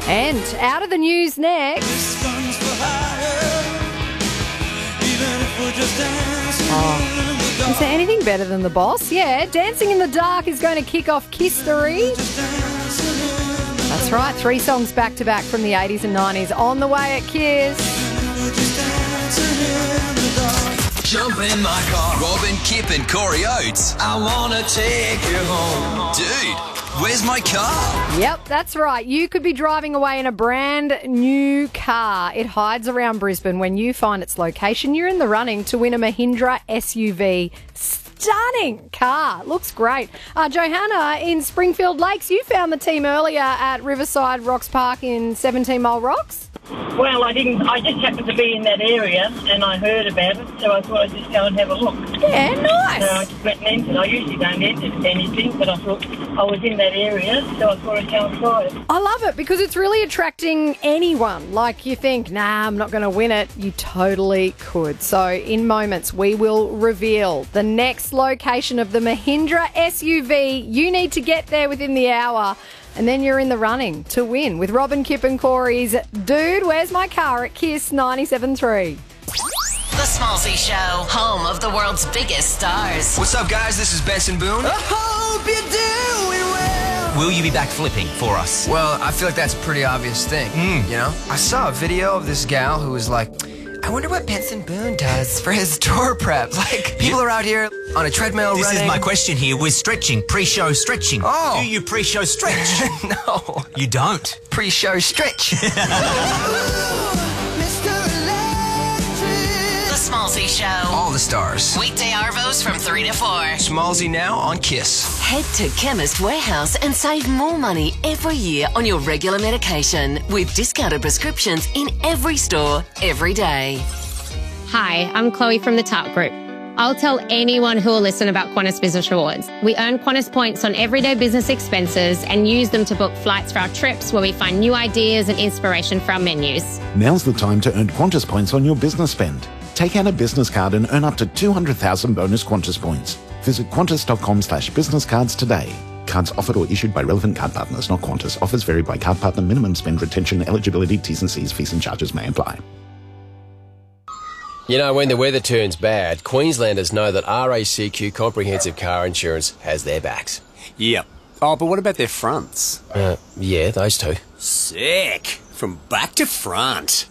And out of the news next. Is there anything better than The Boss? Yeah, Dancing in the Dark is going to kick off Kiss-tory. That's right, 3 songs back-to-back from the 80s and 90s on the way at Kiss. Jump in my car, Robin, Kip and Corey Oates. I want to take you home. Dude, where's my car? Yep, that's right. You could be driving away in a brand new car. It hides around Brisbane. When you find its location, you're in the running to win a Mahindra SUV. Stunning car. Looks great. Johanna in Springfield Lakes, you found the team earlier at Riverside Rocks Park in 17 Mile Rocks. Well, I didn't. I just happened to be in that area and I heard about it, so I thought I'd just go and have a look. Yeah, nice. So I just went and entered. I usually don't enter anything, but I thought I was in that area, so I thought I'd go and try it. I love it because it's really attracting anyone. Like you think, nah, I'm not going to win it. You totally could. So in moments, we will reveal the next location of the Mahindra SUV. You need to get there within the hour. And then you're in the running to win with Robin, Kip and Corey's Dude, Where's My Car at Kiss 97.3. The Smallsy Show, home of the world's biggest stars. What's up, guys? This is Benson Boone. I hope you're doing well. Will you be back flipping for us? Well, I feel like that's a pretty obvious thing, you know? I saw a video of this gal who was like, I wonder what Benson Boone does for his tour prep. Like, people are out here on a treadmill This running. is my question here. We're stretching, pre-show stretching. Oh. Do you pre-show stretch? No. You don't? Pre-show stretch. The Smallsy Show. All the stars. Weekday Arvos from 3 to 4. Smallsy now on Kiss. Head to Chemist Warehouse and save more money every year on your regular medication with discounted prescriptions in every store, every day. Hi, I'm Chloe from the TARP Group. I'll tell anyone who will listen about Qantas Business Rewards. We earn Qantas points on everyday business expenses and use them to book flights for our trips where we find new ideas and inspiration for our menus. Now's the time to earn Qantas points on your business spend. Take out a business card and earn up to 200,000 bonus Qantas points. Visit qantas.com/business cards today. Cards offered or issued by relevant card partners, not Qantas. Offers vary by card partner. Minimum spend, retention, eligibility, T's and C's, fees and charges may apply. You know, when the weather turns bad, Queenslanders know that RACQ Comprehensive Car Insurance has their backs. Yep. Oh, but what about their fronts? Yeah, those two. Sick. From back to front.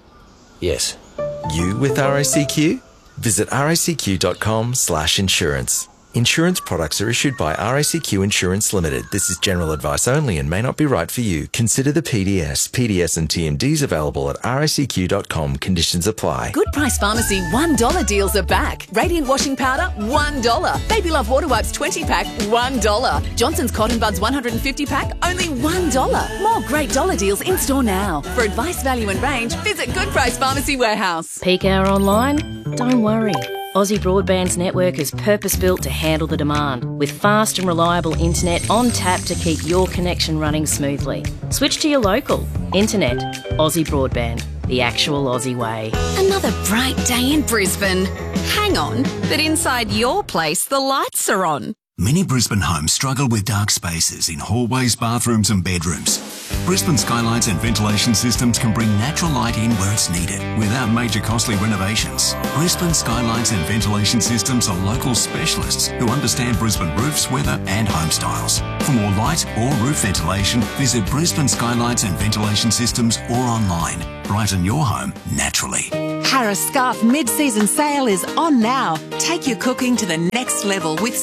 Yes. You with RACQ? Visit racq.com/insurance. Insurance products are issued by RACQ Insurance Limited. This is general advice only and may not be right for you. Consider the PDS. PDS and TMDs available at racq.com. Conditions apply. Good Price Pharmacy $1 deals are back. Radiant washing powder $1. Baby Love water wipes 20-pack $1. Johnson's Cotton Buds 150-pack only $1. More great dollar deals in store now. For advice, value and range, visit Good Price Pharmacy Warehouse. Peak hour online? Don't worry. Aussie Broadband's network is purpose-built to handle the demand, with fast and reliable internet on tap to keep your connection running smoothly. Switch to your local. Internet. Aussie Broadband. The actual Aussie way. Another bright day in Brisbane. Hang on, but inside your place the lights are on. Many Brisbane homes struggle with dark spaces in hallways, bathrooms and bedrooms. Brisbane Skylights and ventilation systems can bring natural light in where it's needed without major costly renovations. Brisbane Skylights and ventilation systems are local specialists who understand Brisbane roofs, weather and home styles. For more light or roof ventilation, visit Brisbane Skylights and Ventilation Systems or online. Brighten your home naturally. Harris Scarf mid-season sale is on now. Take your cooking to the next level with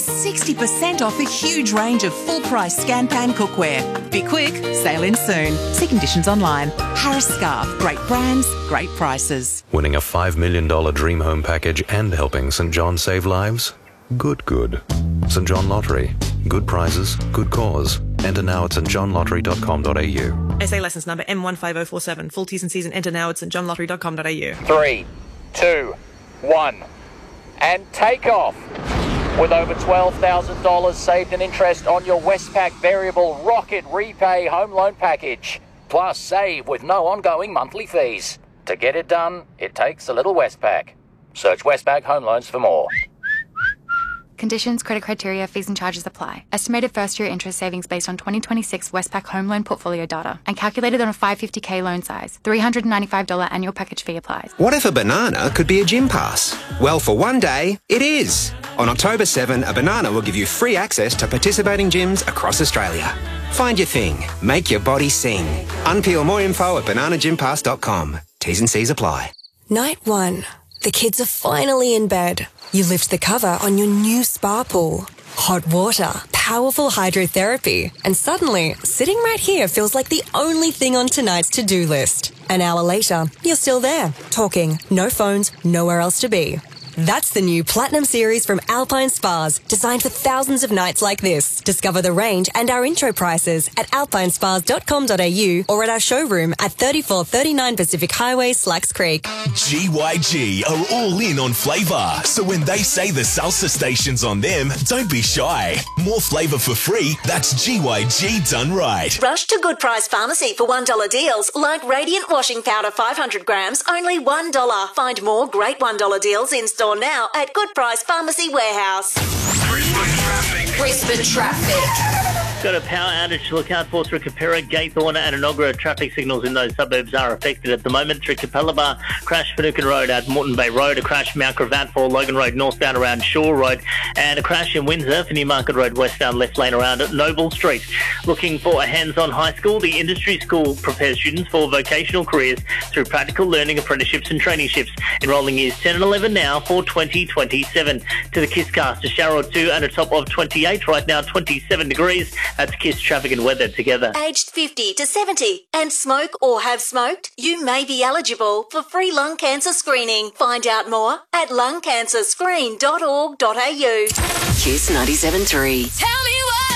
60% off a huge range of full-price scan pan cookware. Be quick, sale in soon. See conditions online. Harris Scarf, great brands, great prices. Winning a $5 million dream home package and helping St John save lives? Good. St John Lottery. Good prizes, good cause. Enter now at stjohnlottery.com.au. SA licence number M15047. Full T's and C's and enter now at stjohnlottery.com.au. 3, 2, 1. And take off. With over $12,000 saved in interest on your Westpac Variable Rocket Repay Home Loan Package. Plus save with no ongoing monthly fees. To get it done, it takes a little Westpac. Search Westpac Home Loans for more. Conditions, credit criteria, fees and charges apply. Estimated first-year interest savings based on 2026 Westpac home loan portfolio data and calculated on a 550k loan size. $395 annual package fee applies. What if a banana could be a gym pass? Well, for one day, it is. On October 7, a banana will give you free access to participating gyms across Australia. Find your thing. Make your body sing. Unpeel more info at bananagympass.com. T's and C's apply. Night 1. The kids are finally in bed. You lift the cover on your new spa pool. Hot water, powerful hydrotherapy, and suddenly, sitting right here feels like the only thing on tonight's to-do list. An hour later, you're still there, talking, no phones, nowhere else to be. That's the new Platinum Series from Alpine Spas, designed for thousands of nights like this. Discover the range and our intro prices at alpinespas.com.au or at our showroom at 3439 Pacific Highway, Slacks Creek. GYG are all in on flavour, so when they say the salsa station's on them, don't be shy. More flavour for free, that's GYG done right. Rush to Good Price Pharmacy for $1 deals like Radiant Washing Powder 500 grams, only $1. Find more great $1 deals in store now at Good Price Pharmacy Warehouse. Brisbane traffic. Got a power outage to look out for through Capera, Gaythorne and Enoggera. Traffic signals in those suburbs are affected at the moment. Through Capalaba, crash Finucane Road at Moreton Bay Road, a crash Mount Gravatt for Logan Road northbound around Shore Road, and a crash in Windsor for Newmarket Road westbound left lane around Noble Street. Looking for a hands-on high school, the industry school prepares students for vocational careers through practical learning apprenticeships and traineeships. Enrolling years 10 and 11 now for 2027. To the Kisscast, a shower or two and a top of 28, right now 27 degrees. That's Kiss traffic and weather together. Aged 50 to 70 and smoke or have smoked, you may be eligible for free lung cancer screening. Find out more at lungcancerscreen.org.au. Kiss 97.3. Tell me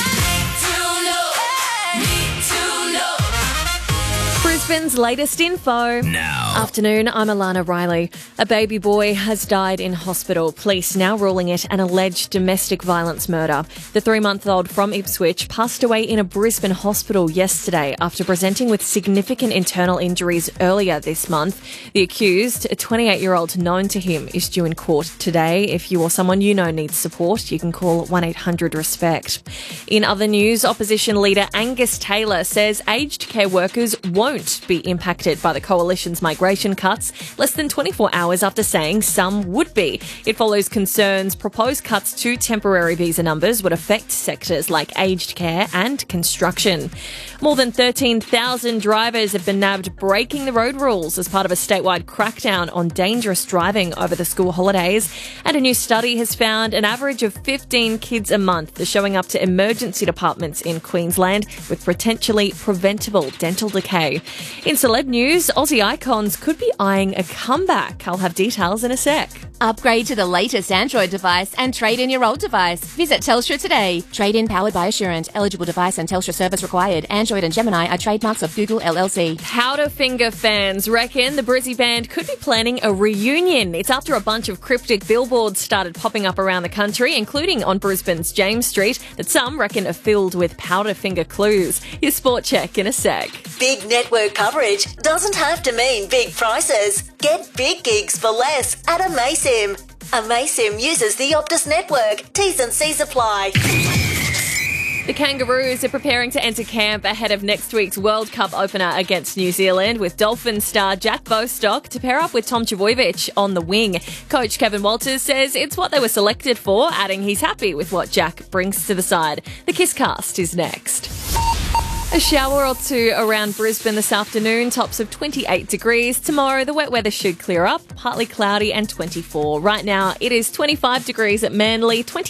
Brisbane's latest info. Now. Afternoon, I'm Alana Riley. A baby boy has died in hospital. Police now ruling it an alleged domestic violence murder. The 3-month-old from Ipswich passed away in a Brisbane hospital yesterday after presenting with significant internal injuries earlier this month. The accused, a 28-year-old known to him, is due in court today. If you or someone you know needs support, you can call 1-800-RESPECT. In other news, opposition leader Angus Taylor says aged care workers won't be impacted by the Coalition's migration cuts, less than 24 hours after saying some would be. It follows concerns proposed cuts to temporary visa numbers would affect sectors like aged care and construction. More than 13,000 drivers have been nabbed breaking the road rules as part of a statewide crackdown on dangerous driving over the school holidays. And a new study has found an average of 15 kids a month are showing up to emergency departments in Queensland with potentially preventable dental decay. In celeb news, Aussie icons could be eyeing a comeback. I'll have details in a sec. Upgrade to the latest Android device and trade in your old device. Visit Telstra today. Trade in powered by Assurant. Eligible device and Telstra service required. Android and Gemini are trademarks of Google LLC. Powderfinger fans reckon the Brizzy band could be planning a reunion. It's after a bunch of cryptic billboards started popping up around the country, including on Brisbane's James Street, that some reckon are filled with Powderfinger clues. Your sport check in a sec. Big network coverage doesn't have to mean big prices. Get big gigs for less at Amaysim. Amaysim uses the Optus network. T's and C's apply. The Kangaroos are preparing to enter camp ahead of next week's World Cup opener against New Zealand, with Dolphins star Jack Bostock to pair up with Tom Trbojevic on the wing. Coach Kevin Walters says it's what they were selected for, adding he's happy with what Jack brings to the side. The Kisscast is next. A shower or two around Brisbane this afternoon, tops of 28 degrees. Tomorrow, the wet weather should clear up, partly cloudy and 24. Right now, it is 25 degrees at Manly, 20